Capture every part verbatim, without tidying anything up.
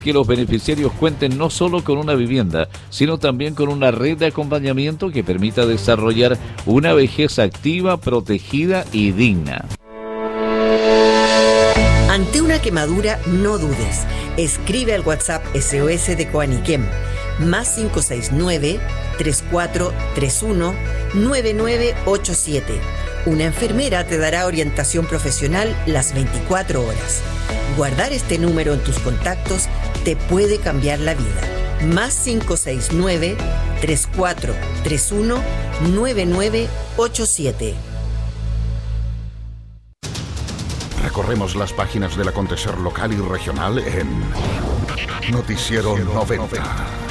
que los beneficiarios cuenten no solo con una vivienda, sino también con una red de acompañamiento que permita desarrollar una vejez activa, protegida y digna. Ante una quemadura, no dudes. Escribe al WhatsApp S O S de Coaniquem, más cinco seis nueve, tres cuatro tres uno, nueve nueve ocho siete. Una enfermera te dará orientación profesional las veinticuatro horas. Guardar este número en tus contactos te puede cambiar la vida. Más cinco seis nueve, tres cuatro tres uno, nueve nueve ocho siete. Recorremos las páginas del acontecer local y regional en Noticiero noventa.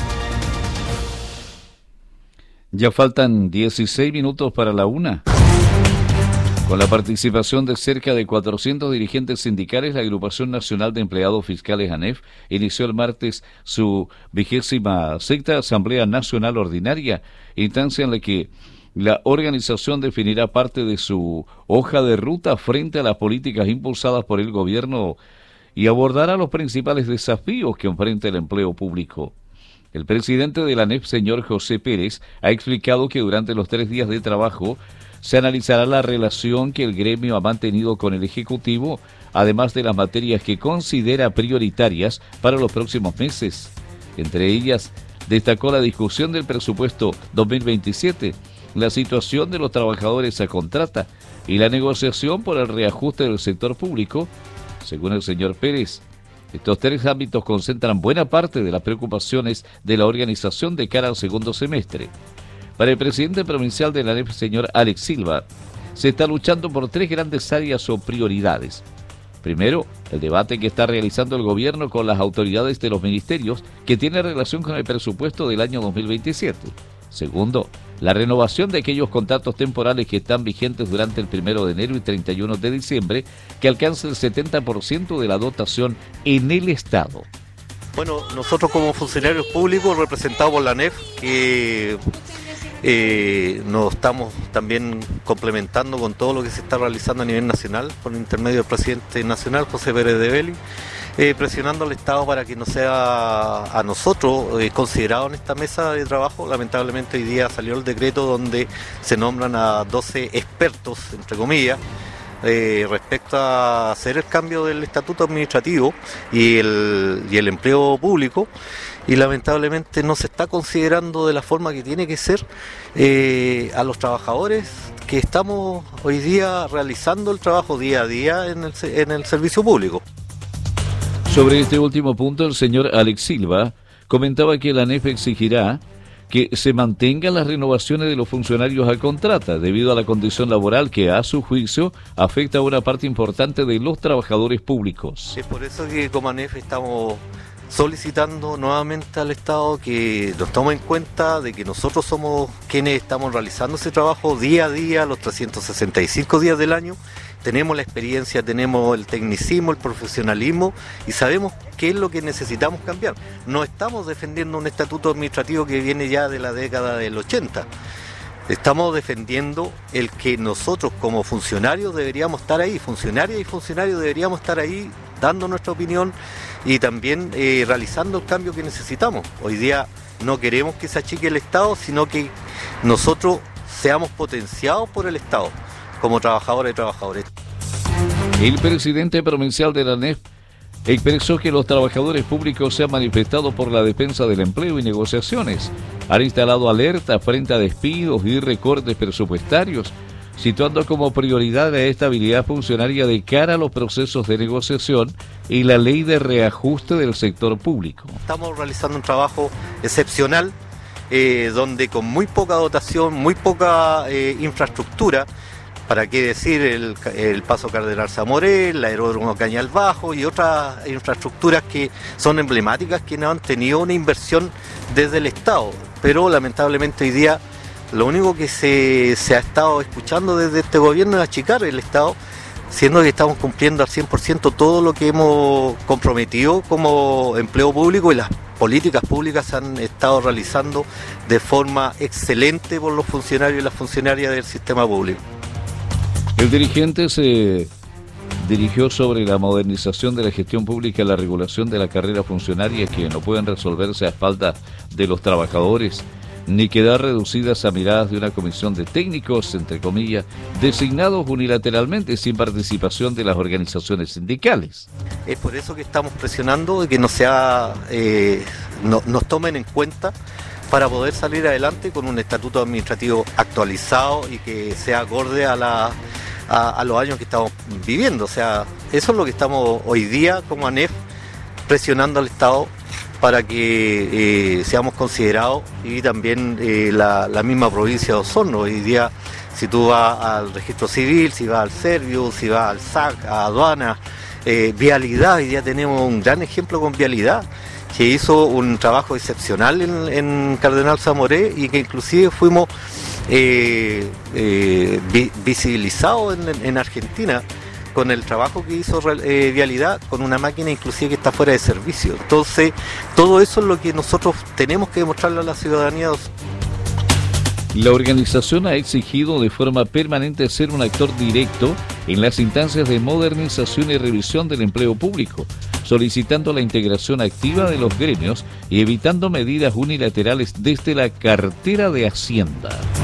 Ya faltan dieciséis minutos para la una. Con la participación de cerca de cuatrocientos dirigentes sindicales, la Agrupación Nacional de Empleados Fiscales ANEF inició el martes su vigésima sexta Asamblea Nacional Ordinaria, instancia en la que la organización definirá parte de su hoja de ruta frente a las políticas impulsadas por el gobierno y abordará los principales desafíos que enfrenta el empleo público. El presidente de la ANEF, señor José Pérez, ha explicado que durante los tres días de trabajo se analizará la relación que el gremio ha mantenido con el Ejecutivo, además de las materias que considera prioritarias para los próximos meses. Entre ellas, destacó la discusión del presupuesto dos mil veintisiete, la situación de los trabajadores a contrata y la negociación por el reajuste del sector público. Según el señor Pérez, estos tres ámbitos concentran buena parte de las preocupaciones de la organización de cara al segundo semestre. Para el presidente provincial de la ANEF, señor Alex Silva, se está luchando por tres grandes áreas o prioridades. Primero, el debate que está realizando el gobierno con las autoridades de los ministerios que tiene relación con el presupuesto del año dos mil veintisiete. Segundo, la renovación de aquellos contratos temporales que están vigentes durante el primero de enero y treinta y uno de diciembre, que alcanza el setenta por ciento de la dotación en el Estado. Bueno, nosotros como funcionarios públicos representados por la ANEF, que eh, nos estamos también complementando con todo lo que se está realizando a nivel nacional, por intermedio del presidente nacional, José Pérez de Belli, eh, presionando al Estado para que no sea a nosotros eh, considerado en esta mesa de trabajo. Lamentablemente hoy día salió el decreto donde se nombran a doce expertos, entre comillas, Eh, respecto a hacer el cambio del estatuto administrativo y el, y el empleo público, y lamentablemente no se está considerando de la forma que tiene que ser eh, a los trabajadores que estamos hoy día realizando el trabajo día a día en el, en el servicio público. Sobre este último punto, el señor Alex Silva comentaba que la ANEF exigirá que se mantengan las renovaciones de los funcionarios a contrata, debido a la condición laboral que, a su juicio, afecta a una parte importante de los trabajadores públicos. Es por eso que como ANEF estamos solicitando nuevamente al Estado que nos tome en cuenta de que nosotros somos quienes estamos realizando ese trabajo día a día, los trescientos sesenta y cinco días del año. Tenemos la experiencia, tenemos el tecnicismo, el profesionalismo y sabemos qué es lo que necesitamos cambiar. No estamos defendiendo un estatuto administrativo que viene ya de la década del ochenta. Estamos defendiendo el que nosotros como funcionarios deberíamos estar ahí, funcionarias y funcionarios deberíamos estar ahí dando nuestra opinión y también eh, realizando el cambio que necesitamos. Hoy día no queremos que se achique el Estado, sino que nosotros seamos potenciados por el Estado como trabajadores y trabajadores. El presidente provincial de la ANEF expresó que los trabajadores públicos se han manifestado por la defensa del empleo y negociaciones. Han instalado alerta frente a despidos y recortes presupuestarios, situando como prioridad la estabilidad funcionaria de cara a los procesos de negociación y la ley de reajuste del sector público. Estamos realizando un trabajo excepcional, eh, donde con muy poca dotación, muy poca eh, infraestructura, para qué decir el, el Paso Cardenal Zamoré, el aeródromo Cañal Bajo y otras infraestructuras que son emblemáticas, que no han tenido una inversión desde el Estado, pero lamentablemente hoy día lo único que se, se ha estado escuchando desde este gobierno es achicar el Estado, siendo que estamos cumpliendo al cien por ciento todo lo que hemos comprometido como empleo público, y las políticas públicas se han estado realizando de forma excelente por los funcionarios y las funcionarias del sistema público. El dirigente se dirigió sobre la modernización de la gestión pública y la regulación de la carrera funcionaria que no pueden resolverse a espaldas de los trabajadores, ni quedar reducidas a miradas de una comisión de técnicos, entre comillas, designados unilateralmente sin participación de las organizaciones sindicales. Es por eso que estamos presionando de que no sea, eh, no, nos tomen en cuenta para poder salir adelante con un estatuto administrativo actualizado y que sea acorde a, la, a, a los años que estamos viviendo. O sea, eso es lo que estamos hoy día como ANEF presionando al Estado para que eh, seamos considerados, y también eh, la, la misma provincia de Osorno. Hoy día, si tú vas al registro civil, si vas al Servio, si vas al S A C, a aduana, eh, vialidad, hoy día tenemos un gran ejemplo con vialidad, que hizo un trabajo excepcional en, en Cardenal Zamoré y que inclusive fuimos eh, eh, vi, visibilizados en, en Argentina con el trabajo que hizo eh, Vialidad, con una máquina inclusive que está fuera de servicio. Entonces, todo eso es lo que nosotros tenemos que demostrarle a la ciudadanía. La organización ha exigido de forma permanente ser un actor directo en las instancias de modernización y revisión del empleo público, solicitando la integración activa de los gremios y evitando medidas unilaterales desde la cartera de Hacienda.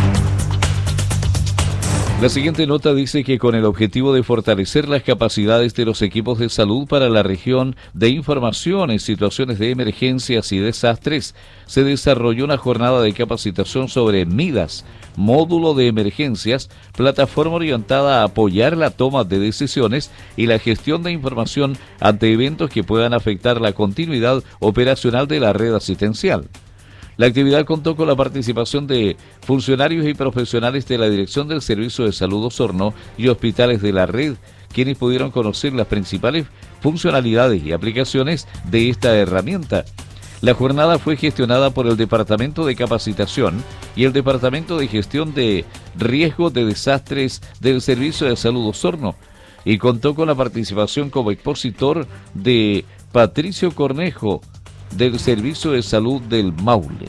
La siguiente nota dice que con el objetivo de fortalecer las capacidades de los equipos de salud para la región de información en situaciones de emergencias y desastres, se desarrolló una jornada de capacitación sobre MIDAS, módulo de emergencias, plataforma orientada a apoyar la toma de decisiones y la gestión de información ante eventos que puedan afectar la continuidad operacional de la red asistencial. La actividad contó con la participación de funcionarios y profesionales de la Dirección del Servicio de Salud Osorno y hospitales de la red, quienes pudieron conocer las principales funcionalidades y aplicaciones de esta herramienta. La jornada fue gestionada por el Departamento de Capacitación y el Departamento de Gestión de Riesgos de Desastres del Servicio de Salud Osorno y contó con la participación como expositor de Patricio Cornejo, del Servicio de Salud del Maule.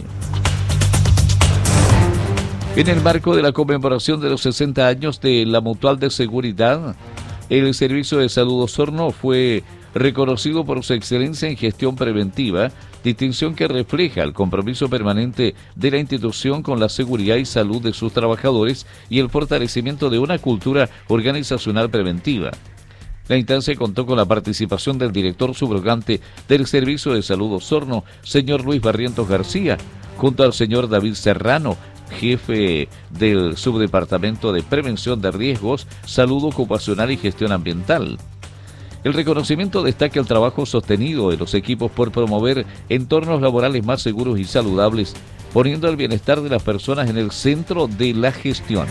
En el marco de la conmemoración de los sesenta años de la Mutual de Seguridad, el Servicio de Salud Osorno fue reconocido por su excelencia en gestión preventiva, distinción que refleja el compromiso permanente de la institución con la seguridad y salud de sus trabajadores y el fortalecimiento de una cultura organizacional preventiva. La instancia contó con la participación del director subrogante del Servicio de Salud Osorno, señor Luis Barrientos García, junto al señor David Serrano, jefe del Subdepartamento de Prevención de Riesgos, Salud Ocupacional y Gestión Ambiental. El reconocimiento destaca el trabajo sostenido de los equipos por promover entornos laborales más seguros y saludables, poniendo el bienestar de las personas en el centro de la gestión.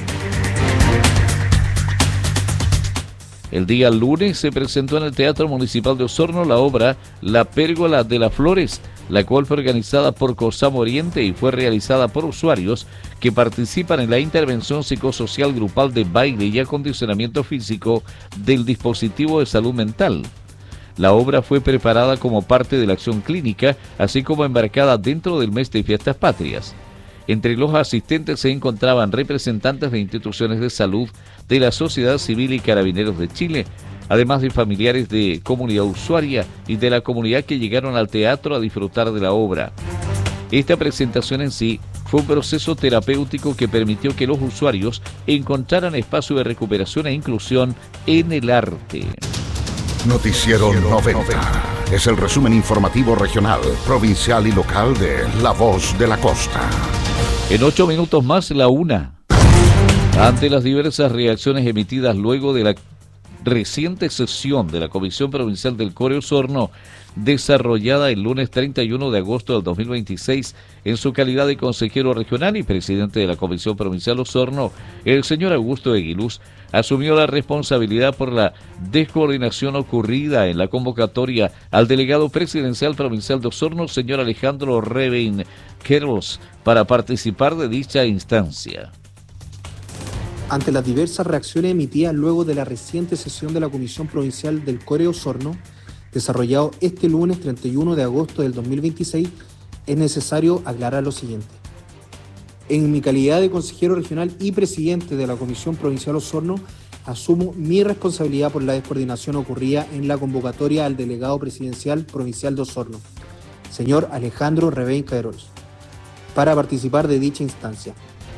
El día lunes se presentó en el Teatro Municipal de Osorno la obra La Pérgola de las Flores, la cual fue organizada por COSAM Oriente y fue realizada por usuarios que participan en la intervención psicosocial grupal de baile y acondicionamiento físico del dispositivo de salud mental. La obra fue preparada como parte de la acción clínica, así como embarcada dentro del mes de Fiestas Patrias. Entre los asistentes se encontraban representantes de instituciones de salud, de la sociedad civil y Carabineros de Chile, además de familiares de comunidad usuaria y de la comunidad que llegaron al teatro a disfrutar de la obra. Esta presentación en sí fue un proceso terapéutico que permitió que los usuarios encontraran espacio de recuperación e inclusión en el arte. Noticiero noventa. Es el resumen informativo regional, provincial y local de La Voz de la Costa. En ocho minutos más, la una. Ante las diversas reacciones emitidas luego de la reciente sesión de la Comisión Provincial del Core Osorno, desarrollada el lunes treinta y uno de agosto del dos mil veintiséis, en su calidad de consejero regional y presidente de la Comisión Provincial Osorno, el señor Augusto Eguiluz asumió la responsabilidad por la descoordinación ocurrida en la convocatoria al delegado presidencial provincial de Osorno, señor Alejandro Reven Queros, para participar de dicha instancia. Ante las diversas reacciones emitidas luego de la reciente sesión de la Comisión Provincial del Core Osorno, desarrollado este lunes treinta y uno de agosto del dos mil veintiséis, es necesario aclarar lo siguiente. En mi calidad de consejero regional y presidente de la Comisión Provincial Osorno, asumo mi responsabilidad por la descoordinación ocurrida en la convocatoria al delegado presidencial provincial de Osorno, señor Alejandro Rebein Caderols, para participar de dicha instancia.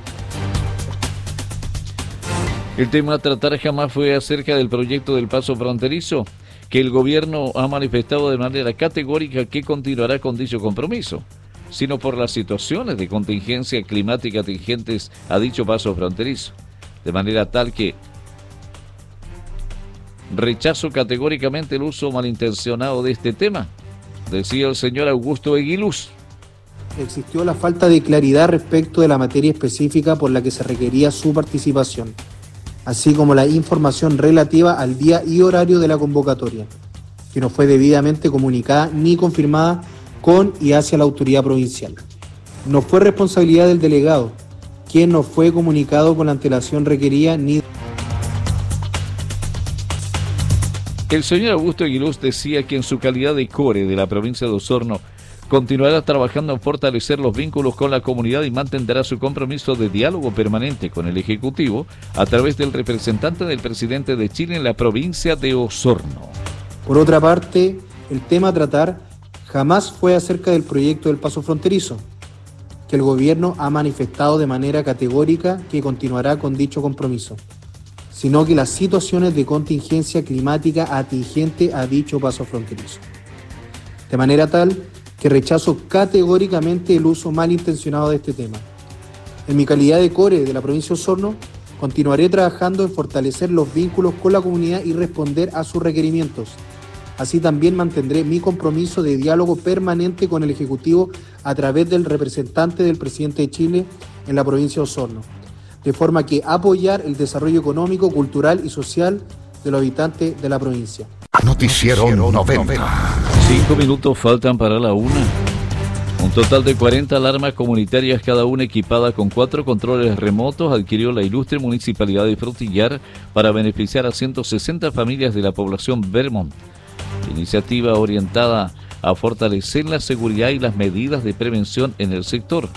El tema a tratar jamás fue acerca del proyecto del paso fronterizo, que el gobierno ha manifestado de manera categórica que continuará con dicho compromiso, sino por las situaciones de contingencia climática atingentes a dicho paso fronterizo, de manera tal que rechazo categóricamente el uso malintencionado de este tema, decía el señor Augusto Eguiluz. Existió la falta de claridad respecto de la materia específica por la que se requería su participación, así como la información relativa al día y horario de la convocatoria, que no fue debidamente comunicada ni confirmada con y hacia la autoridad provincial. No fue responsabilidad del delegado, quien no fue comunicado con la antelación requerida ni... El señor Augusto Eguiluz decía que en su calidad de core de la provincia de Osorno continuará trabajando en fortalecer los vínculos con la comunidad y mantendrá su compromiso de diálogo permanente con el Ejecutivo a través del representante del presidente de Chile en la provincia de Osorno. Por otra parte, el tema a tratar jamás fue acerca del proyecto del paso fronterizo, que el gobierno ha manifestado de manera categórica que continuará con dicho compromiso, sino que las situaciones de contingencia climática atingente a dicho paso fronterizo. De manera tal que rechazo categóricamente el uso malintencionado de este tema. En mi calidad de core de la provincia de Osorno, continuaré trabajando en fortalecer los vínculos con la comunidad y responder a sus requerimientos. Así también mantendré mi compromiso de diálogo permanente con el Ejecutivo a través del representante del presidente de Chile en la provincia de Osorno, de forma que apoyar el desarrollo económico, cultural y social de los habitantes de la provincia. Noticiero noventa. Cinco minutos faltan para la una. Un total de cuarenta alarmas comunitarias, cada una equipada con cuatro controles remotos, adquirió la ilustre municipalidad de Frutillar para beneficiar a ciento sesenta familias de la población Vermont. Iniciativa orientada a fortalecer la seguridad y las medidas de prevención en el sector.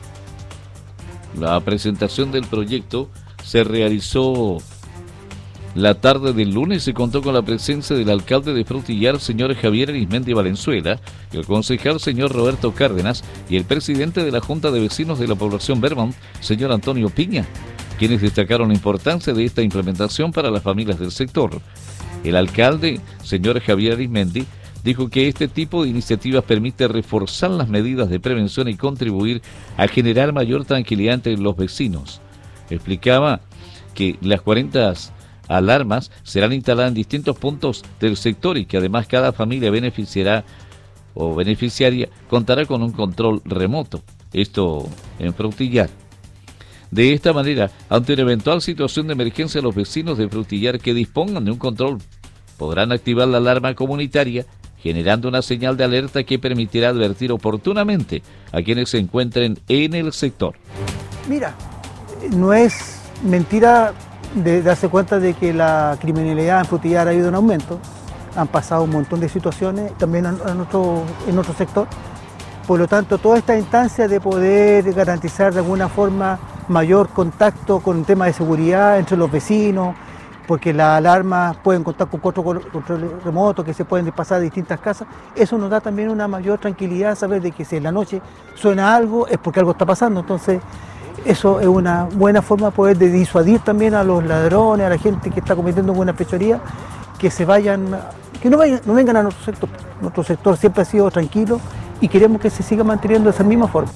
La presentación del proyecto se realizó la tarde del lunes y contó con la presencia del alcalde de Frutillar, señor Javier Arismendi Valenzuela, el concejal señor Roberto Cárdenas y el presidente de la Junta de Vecinos de la población Vermont, señor Antonio Piña, quienes destacaron la importancia de esta implementación para las familias del sector. El alcalde, señor Javier Arismendi, dijo que este tipo de iniciativas permite reforzar las medidas de prevención y contribuir a generar mayor tranquilidad entre los vecinos. Explicaba que las cuarenta alarmas serán instaladas en distintos puntos del sector y que además cada familia beneficiará o beneficiaria contará con un control remoto, esto en Frutillar. De esta manera, ante una eventual situación de emergencia, los vecinos de Frutillar que dispongan de un control podrán activar la alarma comunitaria, generando una señal de alerta que permitirá advertir oportunamente a quienes se encuentren en el sector. Mira, no es mentira de darse cuenta de que la criminalidad en Frutillar ha ido en aumento. Han pasado un montón de situaciones también en nuestro, en nuestro sector. Por lo tanto, toda esta instancia de poder garantizar de alguna forma mayor contacto con el tema de seguridad entre los vecinos, porque las alarmas pueden contar con cuatro controles remotos que se pueden pasar a distintas casas, eso nos da también una mayor tranquilidad, saber de que si en la noche suena algo es porque algo está pasando. Entonces, eso es una buena forma de poder de disuadir también a los ladrones, a la gente que está cometiendo alguna fechoría, que se vayan, que no vayan, no vengan a nuestro sector. Nuestro sector siempre ha sido tranquilo y queremos que se siga manteniendo de esa misma forma.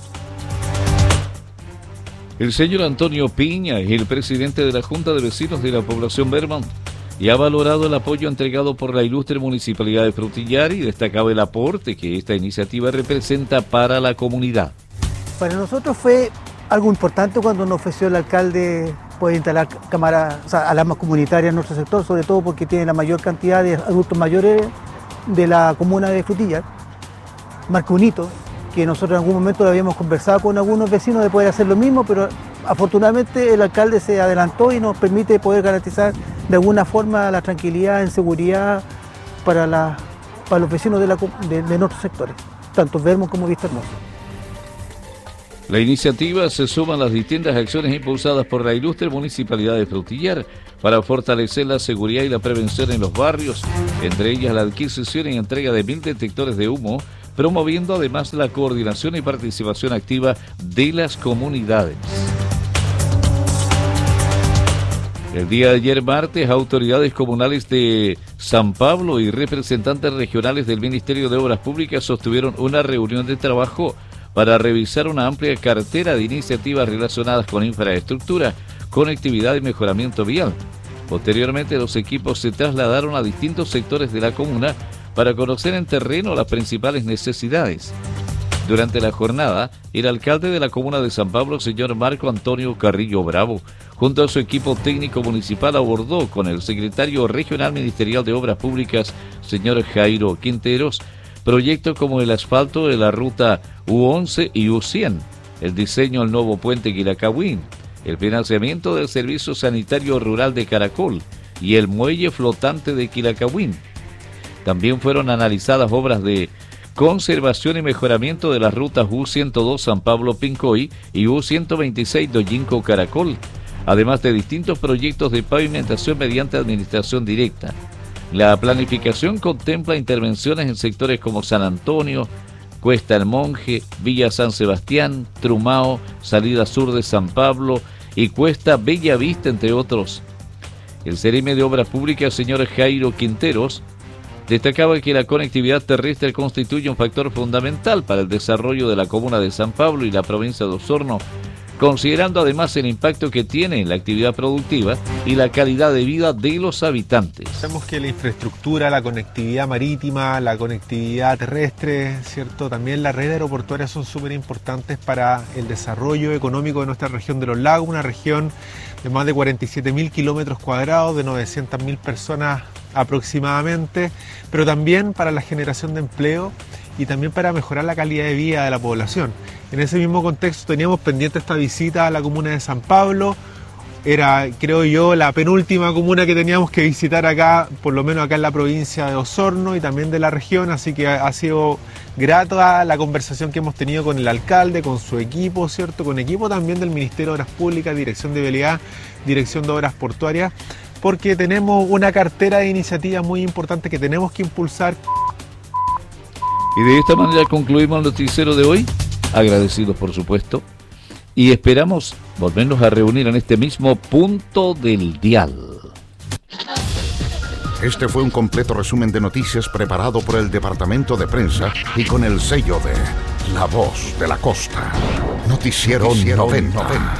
El señor Antonio Piña es el presidente de la Junta de Vecinos de la población Vermont y ha valorado el apoyo entregado por la ilustre municipalidad de Frutillar y destacaba el aporte que esta iniciativa representa para la comunidad. Para nosotros fue algo importante cuando nos ofreció el alcalde poder instalar cámaras, o sea, alarmas comunitarias en nuestro sector, sobre todo porque tiene la mayor cantidad de adultos mayores de la comuna de Frutillar. Marca un hito que nosotros en algún momento lo habíamos conversado con algunos vecinos de poder hacer lo mismo, pero afortunadamente el alcalde se adelantó y nos permite poder garantizar de alguna forma la tranquilidad en seguridad para, la, para los vecinos de, la, de, de nuestros sectores, tanto Vermont como Vista Hermosa. La iniciativa se suma a las distintas acciones impulsadas por la ilustre Municipalidad de Frutillar para fortalecer la seguridad y la prevención en los barrios, entre ellas la adquisición y entrega de mil detectores de humo, promoviendo además la coordinación y participación activa de las comunidades. El día de ayer martes, autoridades comunales de San Pablo y representantes regionales del Ministerio de Obras Públicas sostuvieron una reunión de trabajo para revisar una amplia cartera de iniciativas relacionadas con infraestructura, conectividad y mejoramiento vial. Posteriormente, los equipos se trasladaron a distintos sectores de la comuna para conocer en terreno las principales necesidades. Durante la jornada, el alcalde de la comuna de San Pablo, señor Marco Antonio Carrillo Bravo, junto a su equipo técnico municipal, abordó con el secretario regional ministerial de Obras Públicas, señor Jairo Quinteros, proyectos como el asfalto de la ruta U once y U cien, el diseño del nuevo puente Quilacahuín, el financiamiento del servicio sanitario rural de Caracol y el muelle flotante de Quilacahuín. También fueron analizadas obras de conservación y mejoramiento de las rutas U ciento dos San Pablo Pincoy y U ciento veintiséis Doyinco Caracol, además de distintos proyectos de pavimentación mediante administración directa. La planificación contempla intervenciones en sectores como San Antonio, Cuesta el Monje, Villa San Sebastián, Trumao, salida sur de San Pablo y Cuesta Bella Vista, entre otros. El Seremi de Obras Públicas, señor Jairo Quinteros, destacaba que la conectividad terrestre constituye un factor fundamental para el desarrollo de la comuna de San Pablo y la provincia de Osorno, considerando además el impacto que tiene en la actividad productiva y la calidad de vida de los habitantes. Sabemos que la infraestructura, la conectividad marítima, la conectividad terrestre, ¿cierto? También la red aeroportuaria son súper importantes para el desarrollo económico de nuestra región de los lagos, una región de más de cuarenta y siete mil kilómetros cuadrados, de novecientas mil personas aproximadamente, pero también para la generación de empleo y también para mejorar la calidad de vida de la población. En ese mismo contexto teníamos pendiente esta visita a la comuna de San Pablo. Era, creo yo, la penúltima comuna que teníamos que visitar acá, por lo menos acá en la provincia de Osorno y también de la región, así que ha sido grata la conversación que hemos tenido con el alcalde, con su equipo, ¿cierto? Con equipo también del Ministerio de Obras Públicas, Dirección de Vialidad, Dirección de Obras Portuarias, porque tenemos una cartera de iniciativas muy importante que tenemos que impulsar. Y de esta manera concluimos el noticiero de hoy, agradecidos por supuesto, y esperamos volvernos a reunir en este mismo punto del dial. Este fue un completo resumen de noticias preparado por el Departamento de Prensa y con el sello de La Voz de la Costa. Noticiero, Noticiero noventa. noventa.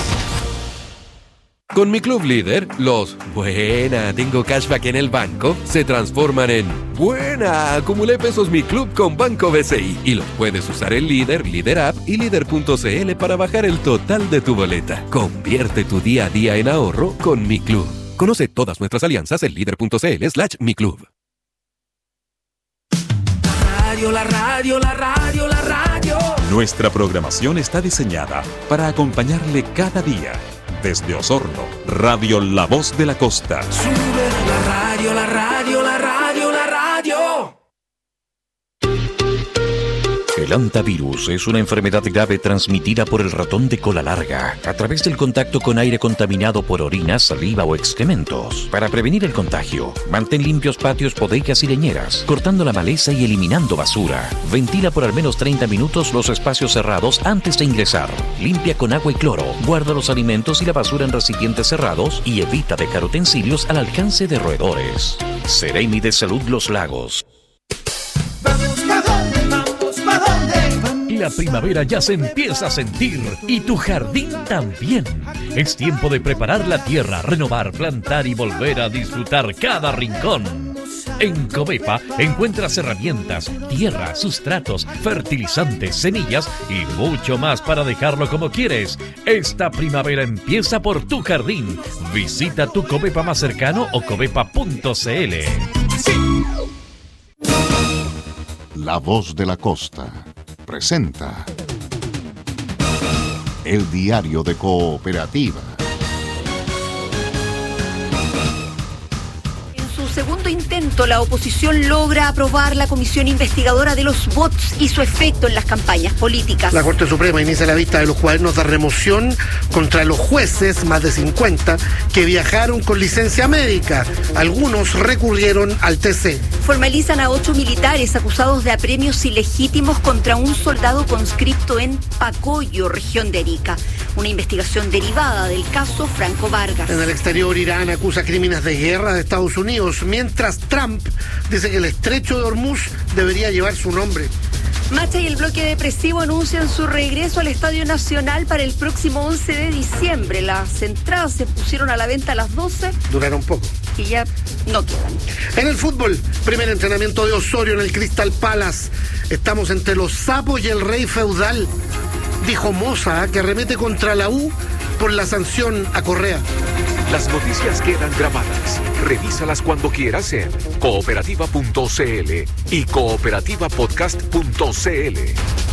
Con mi Club Líder, los buena, tengo cashback en el banco, se transforman en buena, acumulé pesos mi club con Banco B C I y los puedes usar en Líder, Líder App y Líder punto c l para bajar el total de tu boleta. Convierte tu día a día en ahorro con mi club. Conoce todas nuestras alianzas en líder punto c l slash mi club. La radio, la radio, la radio, la radio. Nuestra programación está diseñada para acompañarle cada día. Desde Osorno, Radio La Voz de la Costa. Sube la radio, la radio, la radio, la radio. El hantavirus es una enfermedad grave transmitida por el ratón de cola larga a través del contacto con aire contaminado por orina, saliva o excrementos. Para prevenir el contagio, mantén limpios patios, bodegas y leñeras, cortando la maleza y eliminando basura. Ventila por al menos treinta minutos los espacios cerrados antes de ingresar. Limpia con agua y cloro. Guarda los alimentos y la basura en recipientes cerrados y evita dejar utensilios al alcance de roedores. Seremi de Salud Los Lagos. La primavera ya se empieza a sentir y tu jardín también. Es tiempo de preparar la tierra, renovar, plantar y volver a disfrutar cada rincón. En Covepa encuentras herramientas, tierra, sustratos, fertilizantes, semillas y mucho más para dejarlo como quieres. Esta primavera empieza por tu jardín. Visita tu Covepa más cercano o covepa punto c l. Sí. La Voz de la Costa presenta El Diario de Cooperativa. En su segundo segundo intento, la oposición logra aprobar la comisión investigadora de los bots y su efecto en las campañas políticas. La Corte Suprema inicia la vista de los cuadernos de remoción contra los jueces, más de cincuenta, que viajaron con licencia médica. Algunos recurrieron al T C. Formalizan a ocho militares acusados de apremios ilegítimos contra un soldado conscripto en Pacoyo, región de Arica. Una investigación derivada del caso Franco Vargas. En el exterior, Irán acusa crímenes de guerra de Estados Unidos, mientras Trump dice que el estrecho de Hormuz debería llevar su nombre. Macha y el bloque depresivo anuncian su regreso al Estadio Nacional para el próximo once de diciembre. Las entradas se pusieron a la venta a las doce. Duraron poco. Y ya no quedan. En el fútbol, primer entrenamiento de Osorio en el Crystal Palace. Estamos entre los sapos y el rey feudal. Dijo Moza, que arremete contra la U por la sanción a Correa. Las noticias quedan grabadas. Revísalas cuando quieras en cooperativa punto c l y cooperativa podcast punto c l.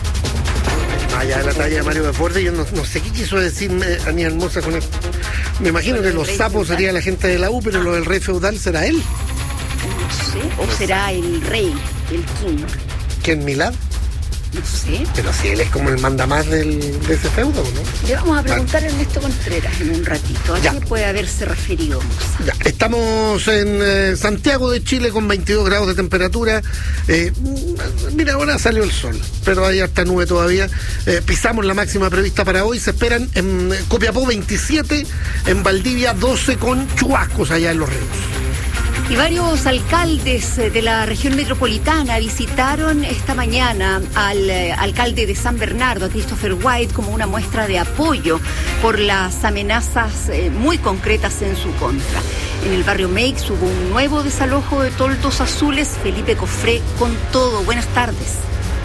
Allá de la talla de Mario Desbordes, yo no, no sé qué quiso decirme Aníbal Moza con esto. Me imagino que los sapos sería la gente de la U, pero lo del rey feudal será él. No sé, o será el rey, el king. ¿Quién, Milad? No sé. Pero si él es como el mandamás del, de ese feudo, ¿no? Le vamos a preguntar a Ernesto Contreras en un ratito. ¿A qué puede haberse referido Moza? Ya, estamos en eh, Santiago de Chile con veintidós grados de temperatura. Eh, mira, ahora salió el sol, pero hay hasta nube todavía. Eh, pisamos la máxima prevista para hoy. Se esperan en Copiapó veintisiete, en Valdivia doce con chubascos allá en Los Ríos. Y varios alcaldes de la región metropolitana visitaron esta mañana al eh, alcalde de San Bernardo, a Christopher White, como una muestra de apoyo por las amenazas eh, muy concretas en su contra. En el barrio Meix hubo un nuevo desalojo de toldos azules. Felipe Cofré con todo. Buenas tardes.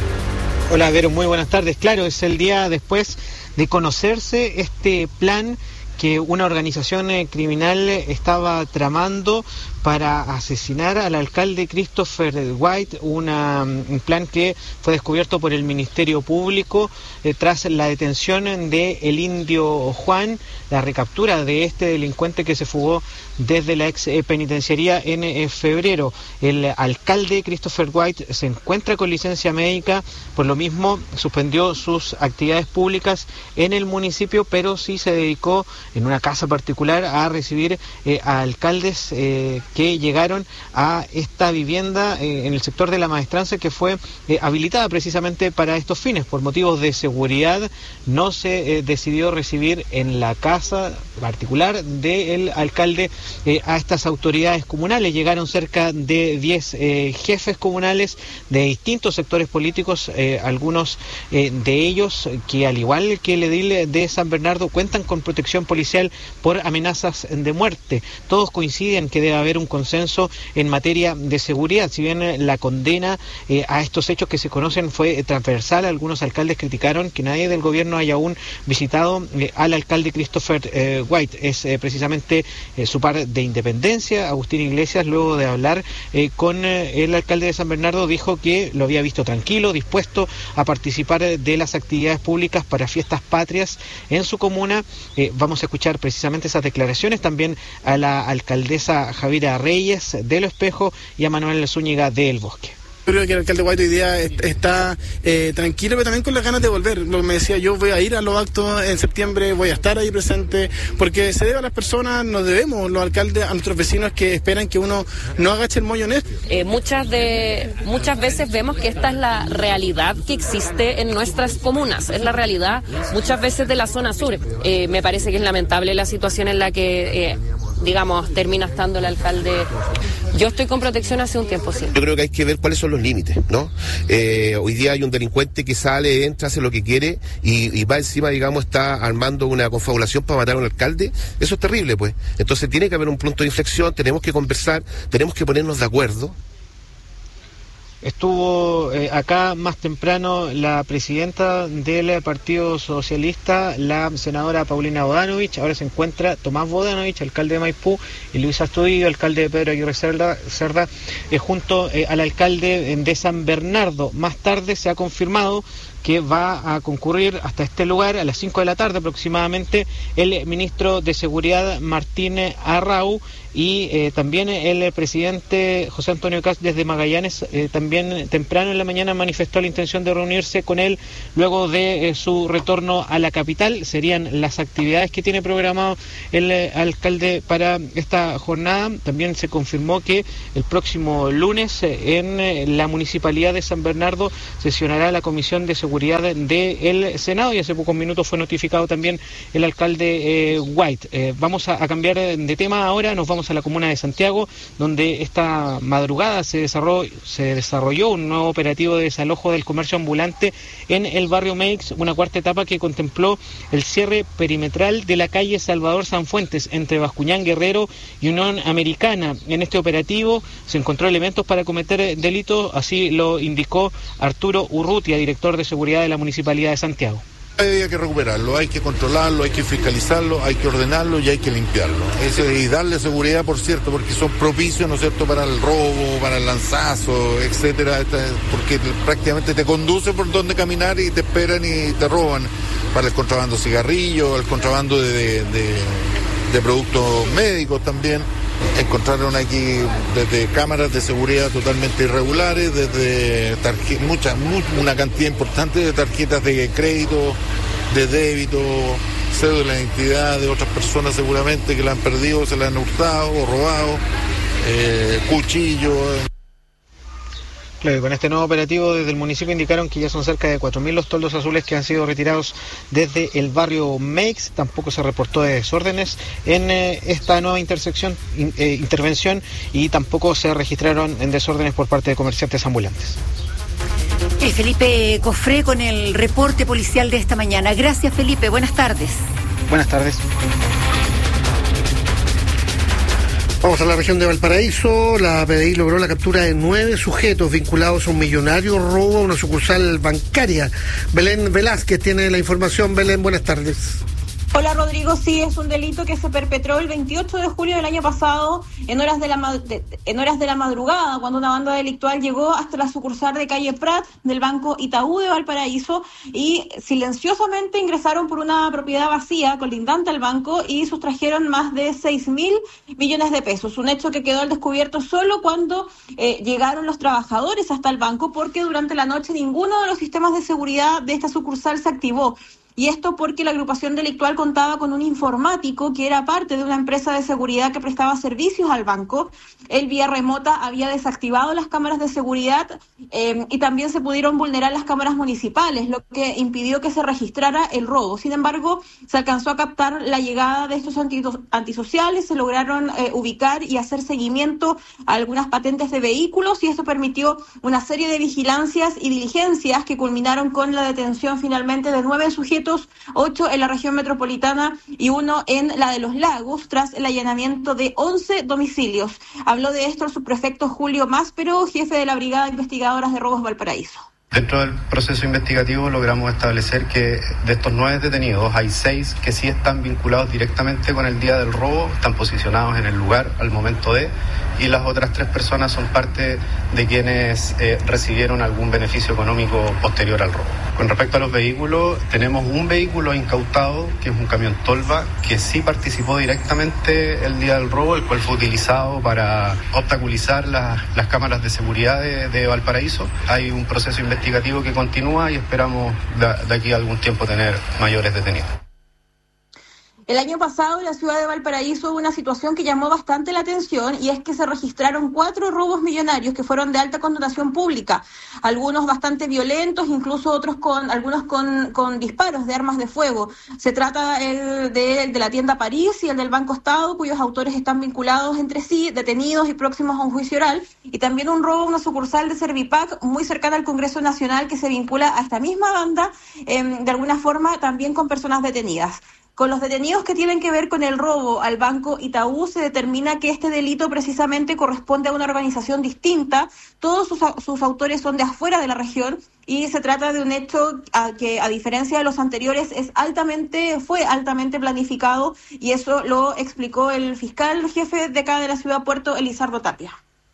Hola, Vero, muy buenas tardes. Claro, es el día después de conocerse este plan que una organización eh, criminal estaba tramando para asesinar al alcalde Christopher White, una, un plan que fue descubierto por el Ministerio Público eh, tras la detención de el indio Juan, la recaptura de este delincuente que se fugó desde la ex eh, penitenciaría en eh, febrero. El alcalde Christopher White se encuentra con licencia médica, por lo mismo suspendió sus actividades públicas en el municipio, pero sí se dedicó en una casa particular a recibir eh, a alcaldes eh, que llegaron a esta vivienda eh, en el sector de la Maestranza, que fue eh, habilitada precisamente para estos fines. Por motivos de seguridad no se eh, decidió recibir en la casa particular del alcalde eh, a estas autoridades comunales. Llegaron cerca de diez eh, jefes comunales de distintos sectores políticos, eh, algunos eh, de ellos que, al igual que el edil de San Bernardo, cuentan con protección policial por amenazas de muerte. Todos coinciden que debe haber un consenso en materia de seguridad. Si bien la condena eh, a estos hechos que se conocen fue transversal, algunos alcaldes criticaron que nadie del gobierno haya aún visitado eh, al alcalde Christopher eh, White. Es eh, precisamente eh, su par de Independencia, Agustín Iglesias, luego de hablar eh, con eh, el alcalde de San Bernardo, dijo que lo había visto tranquilo, dispuesto a participar de las actividades públicas para fiestas patrias en su comuna. Eh, vamos a escuchar precisamente esas declaraciones también a la alcaldesa Javiera Reyes de Lo Espejo y a Manuel Zúñiga de El Bosque. Creo que el alcalde White hoy día está eh, tranquilo, pero también con las ganas de volver. Lo que me decía, yo voy a ir a los actos en septiembre, voy a estar ahí presente, porque se debe a las personas, nos debemos, los alcaldes, a nuestros vecinos que esperan que uno no agache el moño en esto. Eh, muchas, de, muchas veces vemos que esta es la realidad que existe en nuestras comunas, es la realidad muchas veces de la zona sur. Eh, me parece que es lamentable la situación en la que, eh, digamos, termina estando el alcalde. Yo estoy con protección hace un tiempo, sí. Yo creo que hay que ver cuáles son los límites, ¿no? Eh, hoy día hay un delincuente que sale, entra, hace lo que quiere y, y va encima, digamos, está armando una confabulación para matar a un alcalde. Eso es terrible, pues. Entonces tiene que haber un punto de inflexión, tenemos que conversar, tenemos que ponernos de acuerdo. Estuvo eh, acá más temprano la presidenta del Partido Socialista, la senadora Paulina Bodanovich. Ahora se encuentra Tomás Bodanovich, alcalde de Maipú, y Luis Astudillo, alcalde de Pedro Aguirre Cerda, Cerda eh, junto eh, al alcalde de San Bernardo. Más tarde se ha confirmado que va a concurrir hasta este lugar a las cinco de la tarde aproximadamente el ministro de Seguridad Martín Arrau y eh, también el presidente José Antonio Kast desde Magallanes, eh, también temprano en la mañana manifestó la intención de reunirse con él luego de eh, su retorno a la capital. Serían las actividades que tiene programado el eh, alcalde para esta jornada. También se confirmó que el próximo lunes eh, en eh, la municipalidad de San Bernardo sesionará la Comisión de Seguridad del Senado, y hace pocos minutos fue notificado también el alcalde eh, White. Eh, vamos a, a cambiar de tema ahora, nos vamos a la comuna de Santiago, donde esta madrugada se desarrolló, se desarrolló un nuevo operativo de desalojo del comercio ambulante en el barrio Meix, una cuarta etapa que contempló el cierre perimetral de la calle Salvador Sanfuentes entre Bascuñán Guerrero y Unión Americana. En este operativo se encontró elementos para cometer delitos, así lo indicó Arturo Urrutia, director de seguridad de la Municipalidad de Santiago. Hay que recuperarlo, hay que controlarlo, hay que fiscalizarlo, hay que ordenarlo y hay que limpiarlo. Eso, y darle seguridad, por cierto, porque son propicios, ¿no es cierto?, para el robo, para el lanzazo, etcétera, porque prácticamente te conducen por donde caminar y te esperan y te roban. Para el contrabando de cigarrillos, el contrabando de, de, de, de productos médicos también. Encontraron aquí desde cámaras de seguridad totalmente irregulares, desde tarje- mucha, mu- una cantidad importante de tarjetas de crédito, de débito, cédula de identidad de otras personas seguramente que la han perdido, se la han hurtado o robado, eh, cuchillos. Claro, con este nuevo operativo desde el municipio indicaron que ya son cerca de cuatro mil los toldos azules que han sido retirados desde el barrio Meix. Tampoco se reportó de desórdenes en eh, esta nueva intersección, in, eh, intervención, y tampoco se registraron en desórdenes por parte de comerciantes ambulantes. El Felipe Cofré con el reporte policial de esta mañana. Gracias, Felipe. Buenas tardes. Buenas tardes. Vamos a la región de Valparaíso. La P D I logró la captura de nueve sujetos vinculados a un millonario robo a una sucursal bancaria. Belén Velázquez tiene la información. Belén, buenas tardes. Hola Rodrigo, sí, es un delito que se perpetró el veintiocho de julio del año pasado en horas de la ma- de, en horas de la madrugada, cuando una banda delictual llegó hasta la sucursal de calle Prat del Banco Itaú de Valparaíso y silenciosamente ingresaron por una propiedad vacía colindante al banco y sustrajeron más de seis mil millones de pesos. Un hecho que quedó al descubierto solo cuando eh, llegaron los trabajadores hasta el banco, porque durante la noche ninguno de los sistemas de seguridad de esta sucursal se activó. Y esto porque la agrupación delictual contaba con un informático que era parte de una empresa de seguridad que prestaba servicios al banco. Él vía remota había desactivado las cámaras de seguridad eh, y también se pudieron vulnerar las cámaras municipales, lo que impidió que se registrara el robo. Sin embargo, se alcanzó a captar la llegada de estos antisociales, se lograron eh, ubicar y hacer seguimiento a algunas patentes de vehículos, y esto permitió una serie de vigilancias y diligencias que culminaron con la detención finalmente de nueve sujetos, ocho en la región metropolitana y uno en la de Los Lagos, tras el allanamiento de once domicilios. Habló de esto el subprefecto Julio Máspero, jefe de la Brigada de Investigadoras de Robos Valparaíso. Dentro del proceso investigativo logramos establecer que de estos nueve detenidos hay seis que sí están vinculados directamente con el día del robo, están posicionados en el lugar al momento de, y las otras tres personas son parte de quienes eh, recibieron algún beneficio económico posterior al robo. Con respecto a los vehículos, tenemos un vehículo incautado, que es un camión Tolva, que sí participó directamente el día del robo, el cual fue utilizado para obstaculizar las, las cámaras de seguridad de, de Valparaíso. Hay un proceso investigativo que continúa y esperamos de, de aquí a algún tiempo tener mayores detenidos. El año pasado en la ciudad de Valparaíso hubo una situación que llamó bastante la atención, y es que se registraron cuatro robos millonarios que fueron de alta connotación pública, algunos bastante violentos, incluso otros con algunos con, con disparos de armas de fuego. Se trata el de, de la tienda París y el del Banco Estado, cuyos autores están vinculados entre sí, detenidos y próximos a un juicio oral, y también un robo a una sucursal de Servipac muy cercana al Congreso Nacional que se vincula a esta misma banda, eh, de alguna forma también con personas detenidas. Con los detenidos que tienen que ver con el robo al Banco Itaú, se determina que este delito precisamente corresponde a una organización distinta. Todos sus, sus autores son de afuera de la región y se trata de un hecho a, que, a diferencia de los anteriores, es altamente, fue altamente planificado, y eso lo explicó el fiscal jefe de acá de la ciudad Puerto, Elizardo Tapia.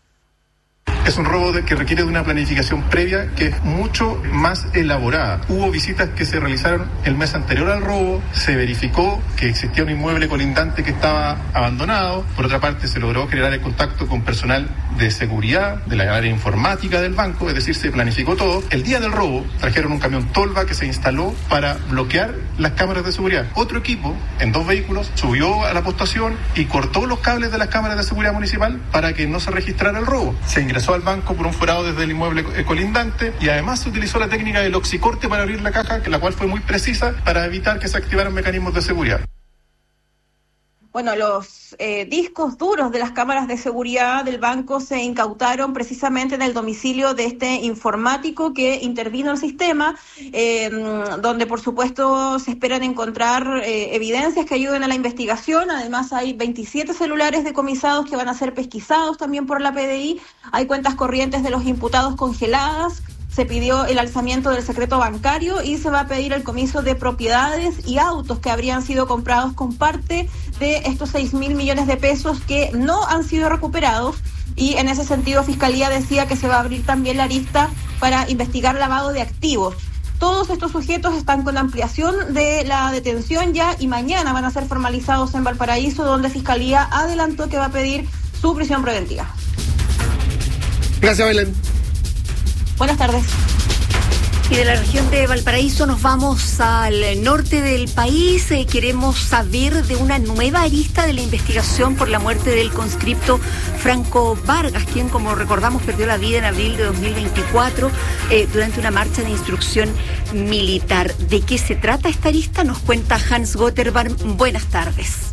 Es un robo de, que requiere de una planificación previa que es mucho más elaborada. Hubo visitas que se realizaron el mes anterior al robo, se verificó que existía un inmueble colindante que estaba abandonado. Por otra parte, se logró generar el contacto con personal de seguridad, de la área informática del banco, es decir, se planificó todo. El día del robo trajeron un camión tolva que se instaló para bloquear las cámaras de seguridad. Otro equipo, en dos vehículos, subió a la postación y cortó los cables de las cámaras de seguridad municipal para que no se registrara el robo. Se ingresó al banco por un forado desde el inmueble colindante y además se utilizó la técnica del oxicorte para abrir la caja, la cual fue muy precisa para evitar que se activaran mecanismos de seguridad. Bueno, los eh, discos duros de las cámaras de seguridad del banco se incautaron precisamente en el domicilio de este informático que intervino el sistema, eh, donde por supuesto se esperan encontrar eh, evidencias que ayuden a la investigación. Además hay veintisiete celulares decomisados que van a ser pesquisados también por la P D I. Hay cuentas corrientes de los imputados congeladas. Se pidió el alzamiento del secreto bancario y se va a pedir el comiso de propiedades y autos que habrían sido comprados con parte de estos seis mil millones de pesos que no han sido recuperados. Y en ese sentido, Fiscalía decía que se va a abrir también la lista para investigar lavado de activos. Todos estos sujetos están con ampliación de la detención ya y mañana van a ser formalizados en Valparaíso, donde Fiscalía adelantó que va a pedir su prisión preventiva. Gracias, Belén. Buenas tardes. Y de la región de Valparaíso nos vamos al norte del país. Eh, queremos saber de una nueva arista de la investigación por la muerte del conscripto Franco Vargas, quien, como recordamos, perdió la vida en abril de dos mil veinticuatro eh, durante una marcha de instrucción militar. ¿De qué se trata esta arista? Nos cuenta Hans Gotterbarm. Buenas tardes.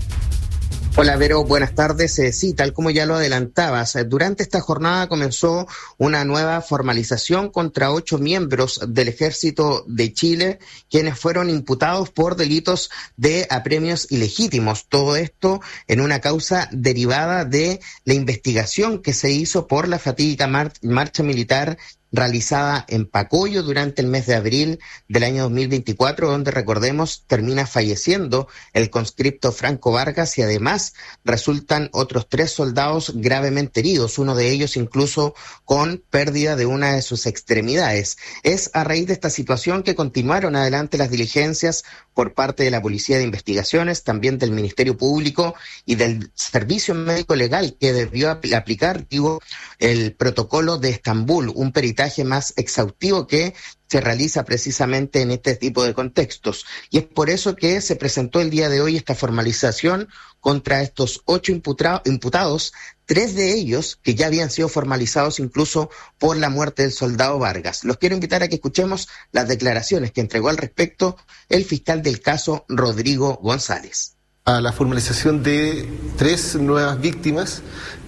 Hola Vero, buenas tardes. Eh, sí, tal como ya lo adelantabas, eh, durante esta jornada comenzó una nueva formalización contra ocho miembros del Ejército de Chile, quienes fueron imputados por delitos de apremios ilegítimos. Todo esto en una causa derivada de la investigación que se hizo por la fatídica mar- marcha militar realizada en Pacoyo durante el mes de abril del año dos mil veinticuatro, donde, recordemos, termina falleciendo el conscripto Franco Vargas y además resultan otros tres soldados gravemente heridos, uno de ellos incluso con pérdida de una de sus extremidades. Es a raíz de esta situación que continuaron adelante las diligencias por parte de la Policía de Investigaciones, también del Ministerio Público y del Servicio Médico Legal, que debió apl- aplicar digo, el protocolo de Estambul, un peritaje más exhaustivo que se realiza precisamente en este tipo de contextos. Y es por eso que se presentó el día de hoy esta formalización contra estos ocho imputra- imputados, tres de ellos que ya habían sido formalizados incluso por la muerte del soldado Vargas. Los quiero invitar a que escuchemos las declaraciones que entregó al respecto el fiscal del caso, Rodrigo González. A la formalización de tres nuevas víctimas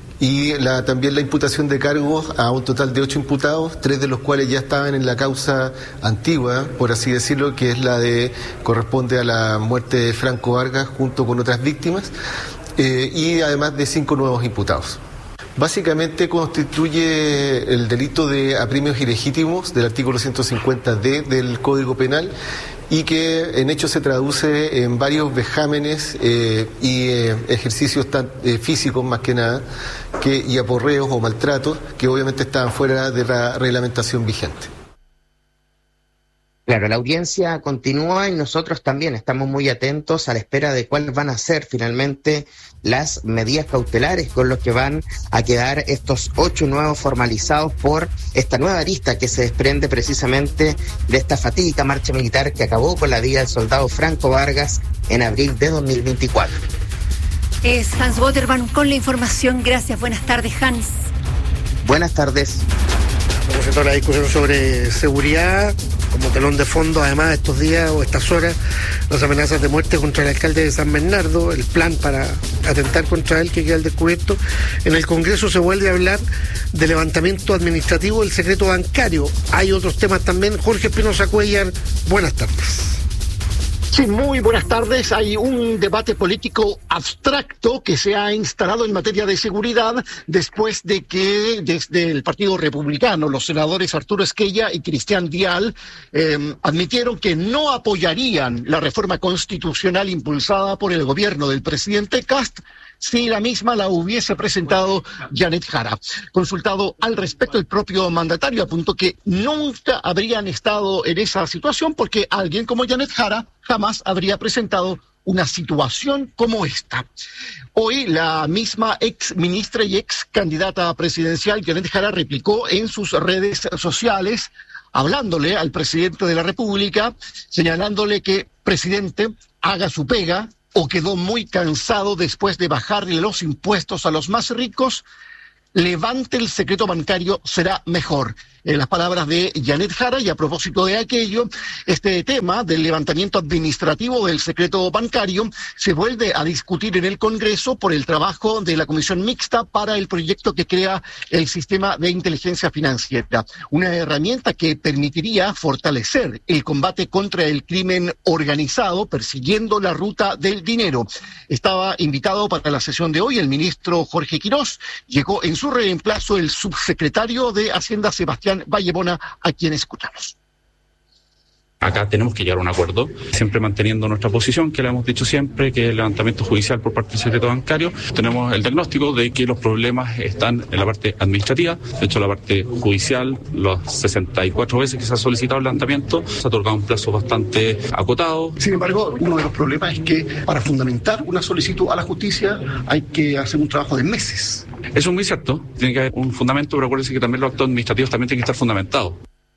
y la, también la imputación de cargos a un total de ocho imputados, tres de los cuales ya estaban en la causa antigua, por así decirlo, que es la de corresponde a la muerte de Franco Vargas junto con otras víctimas, eh, y además de cinco nuevos imputados. Básicamente constituye el delito de apremios ilegítimos del artículo ciento cincuenta D del Código Penal y que en hecho se traduce en varios vejámenes eh, y eh, ejercicios tan, eh, físicos más que nada, que, y aporreos o maltratos que obviamente estaban fuera de la reglamentación vigente. Claro, la audiencia continúa y nosotros también estamos muy atentos a la espera de cuáles van a ser finalmente las medidas cautelares con los que van a quedar estos ocho nuevos formalizados por esta nueva arista que se desprende precisamente de esta fatídica marcha militar que acabó con la vida del soldado Franco Vargas en abril de dos mil veinticuatro. Es Hans Gotterbarm con la información. Gracias, buenas tardes, Hans. Buenas tardes. Vamos a toda la discusión sobre seguridad, como telón de fondo, además, estos días o estas horas, las amenazas de muerte contra el alcalde de San Bernardo, el plan para atentar contra él que queda al descubierto. En el Congreso se vuelve a hablar de levantamiento administrativo del secreto bancario. Hay otros temas también. Jorge Espinosa Cuellar, buenas tardes. Sí, muy buenas tardes. Hay un debate político abstracto que se ha instalado en materia de seguridad después de que desde el Partido Republicano los senadores Arturo Esquella y Cristian Dial eh, admitieron que no apoyarían la reforma constitucional impulsada por el gobierno del presidente Kast si la misma la hubiese presentado Janet Jara. Consultado al respecto, el propio mandatario apuntó que nunca habrían estado en esa situación porque alguien como Janet Jara jamás habría presentado una situación como esta. Hoy la misma ex ministra y ex candidata presidencial Janet Jara replicó en sus redes sociales hablándole al presidente de la República, señalándole que, presidente, haga su pega, o quedó muy cansado después de bajarle los impuestos a los más ricos, levante el secreto bancario, será mejor. En las palabras de Janet Jara, y a propósito de aquello, este tema del levantamiento administrativo del secreto bancario se vuelve a discutir en el Congreso por el trabajo de la Comisión Mixta para el proyecto que crea el sistema de inteligencia financiera, una herramienta que permitiría fortalecer el combate contra el crimen organizado, persiguiendo la ruta del dinero. Estaba invitado para la sesión de hoy el ministro Jorge Quirós, llegó en su reemplazo el subsecretario de Hacienda Sebastián Vallebona, a quien escuchamos. Acá tenemos que llegar a un acuerdo, siempre manteniendo nuestra posición, que le hemos dicho siempre, que el levantamiento judicial por parte del secreto bancario. Tenemos el diagnóstico de que los problemas están en la parte administrativa. De hecho, la parte judicial, las sesenta y cuatro veces que se ha solicitado el levantamiento, se ha otorgado un plazo bastante acotado. Sin embargo, uno de los problemas es que para fundamentar una solicitud a la justicia hay que hacer un trabajo de meses. Eso es muy cierto, tiene que haber un fundamento, pero acuérdense que también los actos administrativos también tienen que estar fundamentados.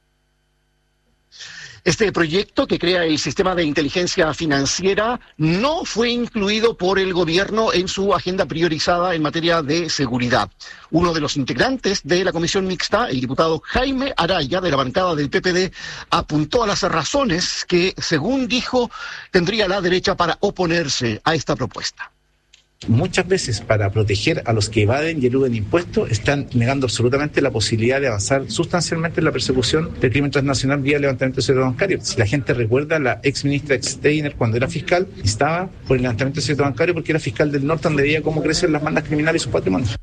Este proyecto que crea el sistema de inteligencia financiera no fue incluido por el gobierno en su agenda priorizada en materia de seguridad. Uno de los integrantes de la comisión mixta, el diputado Jaime Araya, de la bancada del P P D, apuntó a las razones que, según dijo, tendría la derecha para oponerse a esta propuesta. Muchas veces, para proteger a los que evaden y eluden impuestos, están negando absolutamente la posibilidad de avanzar sustancialmente en la persecución del crimen transnacional vía levantamiento del secreto bancario. Si la gente recuerda, la ex ministra Steiner, cuando era fiscal, estaba por el levantamiento del secreto bancario porque era fiscal del norte, donde veía cómo crecen las bandas criminales y sus patrimonios.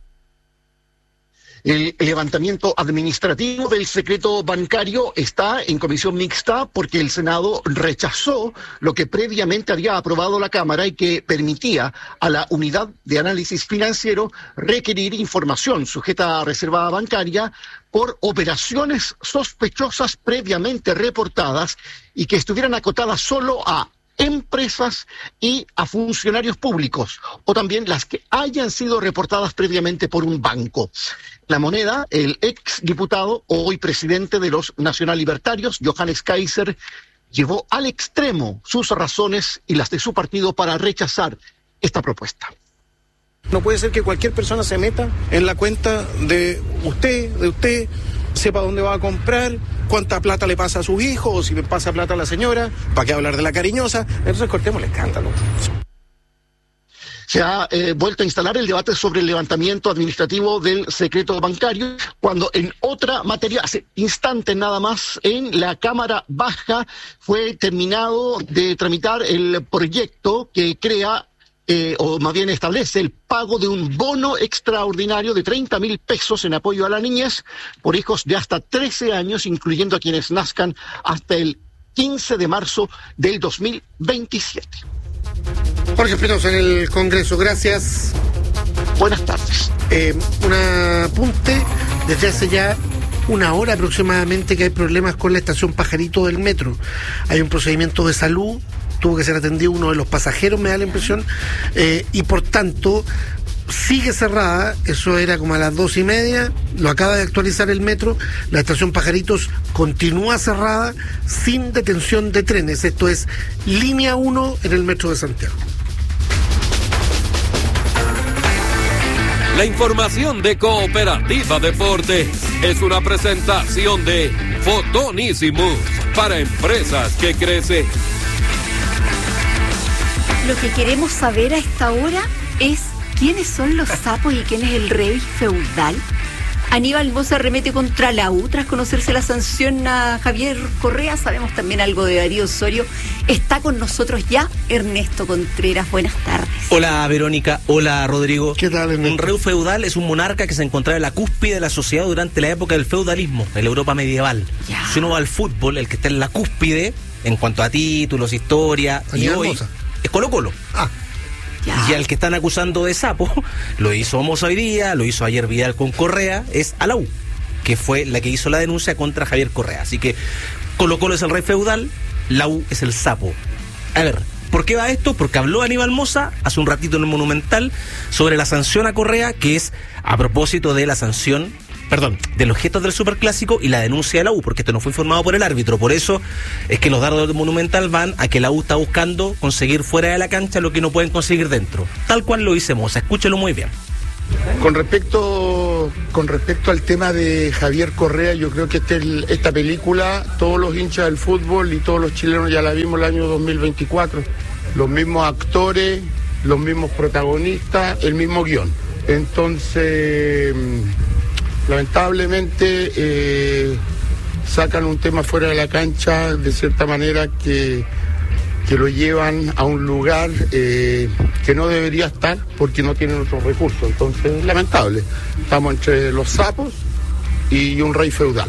El levantamiento administrativo del secreto bancario está en comisión mixta porque el Senado rechazó lo que previamente había aprobado la Cámara y que permitía a la unidad de análisis financiero requerir información sujeta a reserva bancaria por operaciones sospechosas previamente reportadas y que estuvieran acotadas solo a empresas y a funcionarios públicos, o también las que hayan sido reportadas previamente por un banco. La Moneda, el ex diputado, hoy presidente de los Nacional Libertarios, Johannes Kaiser, llevó al extremo sus razones y las de su partido para rechazar esta propuesta. No puede ser que cualquier persona se meta en la cuenta de usted, de usted, sepa dónde va a comprar, cuánta plata le pasa a sus hijos, o si le pasa plata a la señora, ¿para qué hablar de la cariñosa? Entonces cortemos el escándalo. Se ha eh, vuelto a instalar el debate sobre el levantamiento administrativo del secreto bancario, cuando en otra materia, hace instantes nada más, en la Cámara Baja fue terminado de tramitar el proyecto que crea Eh, o más bien establece el pago de un bono extraordinario de treinta mil pesos en apoyo a la niñez por hijos de hasta trece años, incluyendo a quienes nazcan hasta el quince de marzo del dos mil veintisiete. Jorge Espinosa en el Congreso, gracias. Buenas tardes. Eh, un apunte, desde hace ya una hora aproximadamente que hay problemas con la estación Pajarito del metro. Hay un procedimiento de salud, tuvo que ser atendido uno de los pasajeros, me da la impresión, eh, y por tanto sigue cerrada. Eso era como a las dos y media, lo acaba de actualizar el metro. La estación Pajaritos continúa cerrada sin detención de trenes. Esto es línea uno en el metro de Santiago. La información de Cooperativa Deporte es una presentación de Fotonísimos para empresas que crecen. Lo que queremos saber a esta hora es quiénes son los sapos y quién es el rey feudal. Aníbal Mosa remete contra la U tras conocerse la sanción a Javier Correa. Sabemos también algo de Darío Osorio. Está con nosotros ya Ernesto Contreras. Buenas tardes. Hola Verónica, hola Rodrigo. ¿Qué tal, Ernesto? Un rey feudal es un monarca que se encontraba en la cúspide de la sociedad durante la época del feudalismo, en la Europa medieval. Ya. Si uno va al fútbol, el que está en la cúspide, en cuanto a títulos, historia, y hoy Mosa. Es Colo Colo. Ah. Ya. Y al que están acusando de sapo, lo hizo Mosa hoy día, lo hizo ayer Vidal con Correa, es a la U, que fue la que hizo la denuncia contra Javier Correa. Así que Colo Colo es el rey feudal, la U es el sapo. A ver, ¿por qué va esto? Porque habló Aníbal Mosa hace un ratito en el Monumental sobre la sanción a Correa, que es a propósito de la sanción, perdón, de los gestos del Superclásico y la denuncia de la U, porque esto no fue informado por el árbitro. Por eso es que los dardos del Monumental van a que la U está buscando conseguir fuera de la cancha lo que no pueden conseguir dentro. Tal cual lo dice Mosa, escúchelo muy bien. Con respecto con respecto al tema de Javier Correa, yo creo que este, esta película, todos los hinchas del fútbol y todos los chilenos ya la vimos el año dos mil veinticuatro. Los mismos actores, los mismos protagonistas, el mismo guión. Entonces, lamentablemente eh, sacan un tema fuera de la cancha de cierta manera que, que lo llevan a un lugar eh, que no debería estar porque no tienen otros recursos. Entonces, lamentable. Estamos entre los sapos y un rey feudal.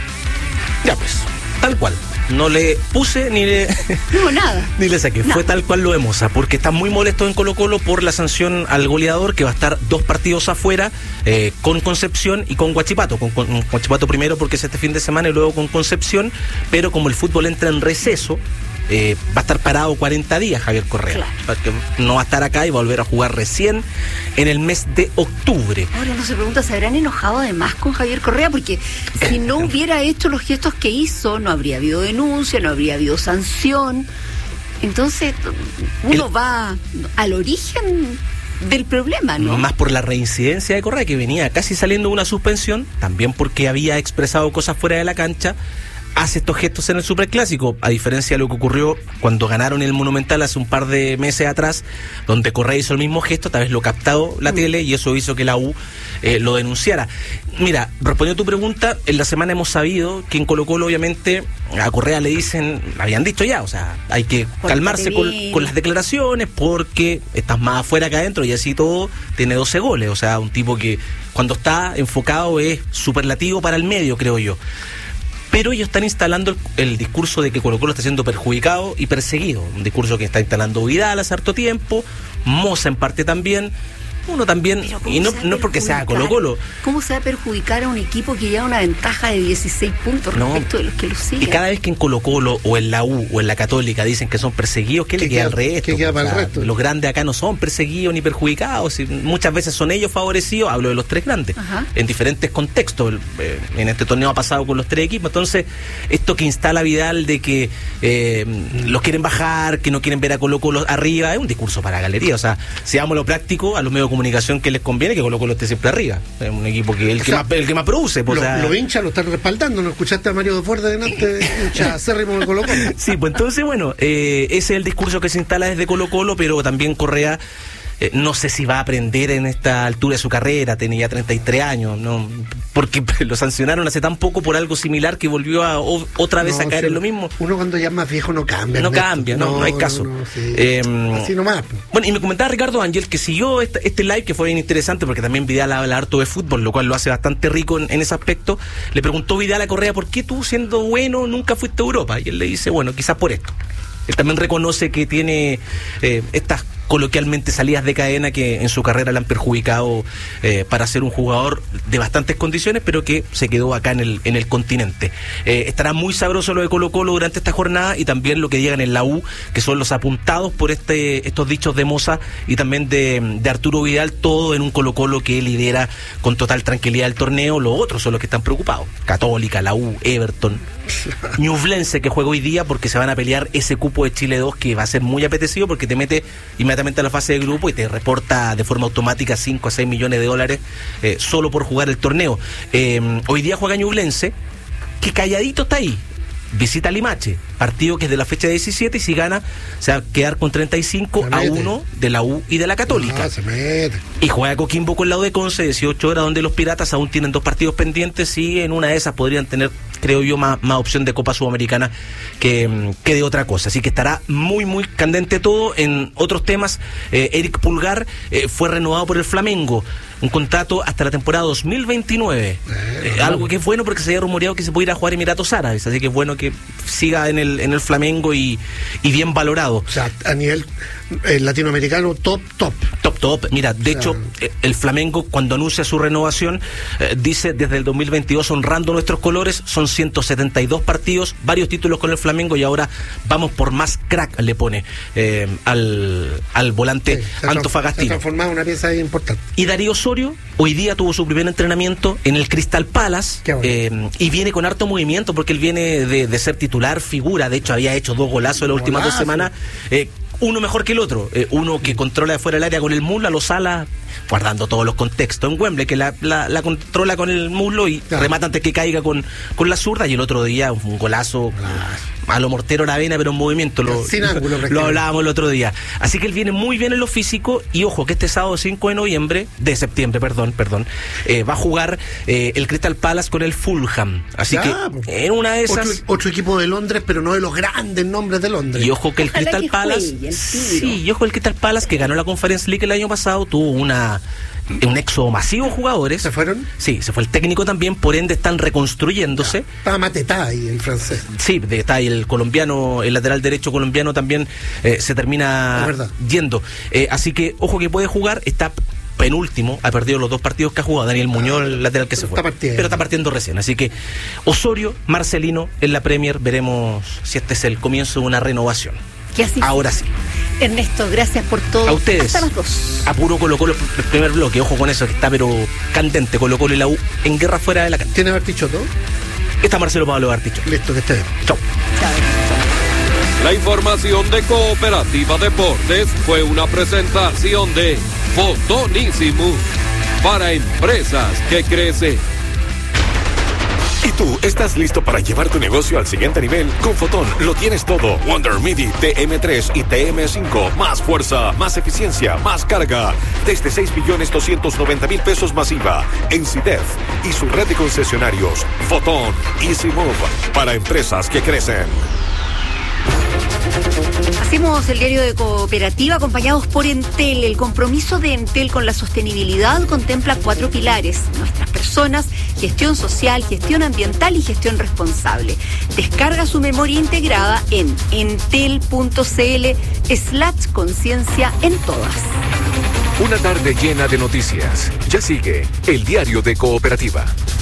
Ya pues, tal cual. No le puse ni le... No, nada. Ni le saqué. Nada. Fue tal cual lo de Mosa, porque están muy molestos en Colo Colo por la sanción al goleador, que va a estar dos partidos afuera, eh, con Concepción y con Huachipato. Con, con Huachipato primero porque es este fin de semana y luego con Concepción, pero como el fútbol entra en receso, eh, va a estar parado cuarenta días Javier Correa. Claro. Porque no va a estar acá y va a volver a jugar recién en el mes de octubre. Ahora uno se pregunta, ¿se habrán enojado además con Javier Correa? Porque si no hubiera hecho los gestos que hizo, no habría habido denuncia, no habría habido sanción. Entonces uno el... va al origen del problema, ¿no? Más por la reincidencia de Correa, que venía casi saliendo de una suspensión, también porque había expresado cosas fuera de la cancha. Hace estos gestos en el Superclásico, a diferencia de lo que ocurrió cuando ganaron el Monumental hace un par de meses atrás, donde Correa hizo el mismo gesto, tal vez lo captado la mm. tele, y eso hizo que la U eh, lo denunciara. Mira, respondiendo a tu pregunta, en la semana hemos sabido que en Colo Colo, obviamente, a Correa le dicen, habían dicho ya, o sea, hay que calmarse con, con las declaraciones porque estás más afuera que adentro, y así todo tiene doce goles, o sea, un tipo que cuando está enfocado es superlativo para el medio, creo yo. Pero ellos están instalando el, el discurso de que Colo Colo está siendo perjudicado y perseguido. Un discurso que está instalando Vidal hace harto tiempo, Mosa en parte también. Uno también, y no, no porque sea Colo Colo. ¿Cómo se va a perjudicar a un equipo que lleva una ventaja de dieciséis puntos respecto no. de los que lo siguen? Y cada vez que en Colo Colo o en la U o en la Católica dicen que son perseguidos, ¿qué, ¿Qué le queda al resto? ¿Qué queda para el resto? Los grandes acá no son perseguidos ni perjudicados, y muchas veces son ellos favorecidos. Hablo de los tres grandes, Ajá. en diferentes contextos. En este torneo ha pasado con los tres equipos. Entonces, esto que instala Vidal de que eh, los quieren bajar, que no quieren ver a Colo Colo arriba, es un discurso para galería. O sea, si vamos a lo práctico, a los medios de comunicación que les conviene que Colo Colo esté siempre arriba. Es un equipo que el, que, sea, más, el que más produce. Pues, lo, o sea... Los hinchas lo están respaldando. ¿No escuchaste a Mario de Fuerte delante? Hincha acérrimo de Colo Colo. Sí, pues entonces, bueno, eh, ese es el discurso que se instala desde Colo Colo, pero también Correa eh, no sé si va a aprender en esta altura de su carrera, tenía ya treinta y tres años, ¿no? Porque lo sancionaron hace tan poco por algo similar que volvió a o, otra vez no, a caer en lo mismo. Uno cuando ya es más viejo no cambia. No cambia, no, no, no hay caso. No, no, sí. eh, Así nomás. Bueno, y me comentaba Ricardo Ángel que siguió este, este live, que fue bien interesante porque también Vidal habla harto de fútbol, lo cual lo hace bastante rico en, en ese aspecto. Le preguntó Vidal a Correa, ¿por qué tú, siendo bueno, nunca fuiste a Europa? Y él le dice, bueno, quizás por esto. Él también reconoce que tiene eh, estas coloquialmente salidas de cadena que en su carrera le han perjudicado eh, para ser un jugador de bastantes condiciones, pero que se quedó acá en el en el continente. Eh, estará muy sabroso lo de Colo Colo durante esta jornada, y también lo que llegan en la U, que son los apuntados por este estos dichos de Mosa y también de, de Arturo Vidal, todo en un Colo Colo que lidera con total tranquilidad el torneo. Los otros son los que están preocupados: Católica, la U, Everton, Ñublense, que juega hoy día porque se van a pelear ese cupo de Chile dos, que va a ser muy apetecido porque te mete inmediatamente a la fase de grupo y te reporta de forma automática cinco a seis millones de dólares eh, solo por jugar el torneo. Eh, hoy día juega Ñublense, que calladito está ahí. visita a Limache, partido que es de la fecha diecisiete, y si gana se va a quedar con treinta y cinco a uno de la U y de la Católica. Ah, se mete. Y juega Coquimbo con la U de Conce, dieciocho horas, donde los Piratas aún tienen dos partidos pendientes y en una de esas podrían tener, creo yo, más, más opción de Copa Sudamericana que, que de otra cosa. Así que estará muy, muy candente todo. En otros temas, eh, Eric Pulgar eh, fue renovado por el Flamengo, un contrato hasta la temporada dos mil veintinueve. Eh, eh, algo que es bueno porque se había rumoreado que se puede ir a jugar a Emiratos Árabes, así que es bueno que siga en el, en el Flamengo y, y bien valorado. O sea, a nivel eh, latinoamericano, top, top. Top, top. Mira, de o sea, hecho, eh, el Flamengo, cuando anuncia su renovación, eh, dice desde el dos mil veintidós honrando nuestros colores, son ciento setenta y dos partidos, varios títulos con el Flamengo, y ahora vamos por más crack, le pone eh, al, al volante sí, antofagastino. Se ha transformado en una pieza importante. Y Darío Osorio hoy día tuvo su primer entrenamiento en el Crystal Palace, eh, y viene con harto movimiento porque él viene de, de ser titular, figura. De hecho, había hecho dos golazos en las últimas dos semanas, eh, uno mejor que el otro, eh, uno que controla de fuera del área con el muslo, a los alas, guardando todos los contextos, en Wembley, que la, la, la controla con el muslo y claro, remata antes que caiga con, con la zurda, y el otro día un golazo a lo Mortero Aravena, pero en movimiento, lo, ángulo, lo hablábamos el otro día. Así que él viene muy bien en lo físico, y ojo que este sábado cinco de noviembre, de septiembre, perdón, perdón, eh, va a jugar eh, el Crystal Palace con el Fulham. Así ya, que en una de esas... Otro, otro equipo de Londres, pero no de los grandes nombres de Londres. Y ojo que el Ojalá Crystal que Palace... juegue, sí, y ojo el Crystal Palace, que ganó la Conference League el año pasado, tuvo una... un éxodo masivo de jugadores. ¿Se fueron? Sí, se fue el técnico también, por ende están reconstruyéndose. Ya, estaba Matetá ahí, el francés. Sí, de, está ahí el colombiano, el lateral derecho colombiano también eh, se termina yendo. Eh, así que, ojo que puede jugar, está penúltimo, ha perdido los dos partidos que ha jugado. Daniel Muñoz, el lateral que se fue. Está pero está partiendo recién. Así que Osorio, Marcelino en la Premier, veremos si este es el comienzo de una renovación. Que así Ahora sí. Ernesto, gracias por todo. A ustedes. Hasta las dos. Apuro Colo Colo el primer bloque, ojo con eso, que está pero candente. Colo Colo y la U en guerra fuera de la cancha. ¿Tiene Bartichotto? Está Marcelo Pablo Bartichotto. Listo, que esté bien. Chau. La información de Cooperativa Deportes fue una presentación de Fotonísimo para empresas que crecen. ¿Y tú estás listo para llevar tu negocio al siguiente nivel? Con Fotón lo tienes todo. Wonder Midi T M tres y T M cinco. Más fuerza, más eficiencia, más carga. Desde seis millones doscientos noventa mil pesos masiva. En CIDEF y su red de concesionarios. Fotón Easy Move para empresas que crecen. Hacemos el diario de Cooperativa acompañados por Entel. El compromiso de Entel con la sostenibilidad contempla cuatro pilares: nuestras personas, gestión social, gestión ambiental y gestión responsable. Descarga su memoria integrada en entel.cl slash conciencia en todas. Una tarde llena de noticias. Ya sigue el diario de Cooperativa.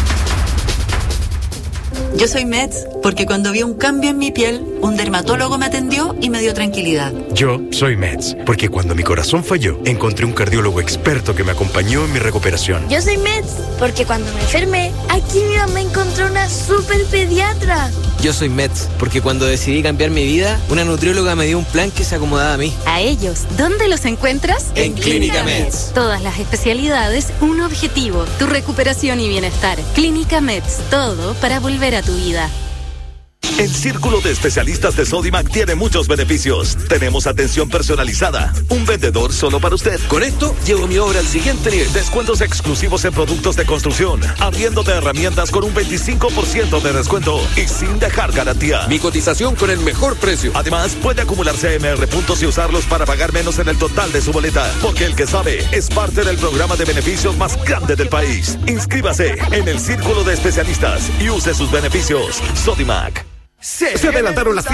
Yo soy Meds porque cuando vi un cambio en mi piel, un dermatólogo me atendió y me dio tranquilidad. Yo soy Meds porque cuando mi corazón falló, encontré un cardiólogo experto que me acompañó en mi recuperación. Yo soy Meds porque cuando me enfermé, aquí mi mamá encontró una super pediatra. Yo soy Meds porque cuando decidí cambiar mi vida, una nutrióloga me dio un plan que se acomodaba a mí. A ellos, ¿dónde los encuentras? En, en Clínica Meds. Todas las especialidades, un objetivo, tu recuperación y bienestar. Clínica Meds, todo para volver a tu vida. El Círculo de Especialistas de Sodimac tiene muchos beneficios. Tenemos atención personalizada, un vendedor solo para usted. Con esto, llevo mi obra al siguiente nivel. Descuentos exclusivos en productos de construcción, arriendo de herramientas con un veinticinco por ciento de descuento y sin dejar garantía. Mi cotización con el mejor precio. Además, puede acumular C M R puntos y usarlos para pagar menos en el total de su boleta. Porque el que sabe es parte del programa de beneficios más grande del país. Inscríbase en el Círculo de Especialistas y use sus beneficios. Sodimac. Se, se adelantaron las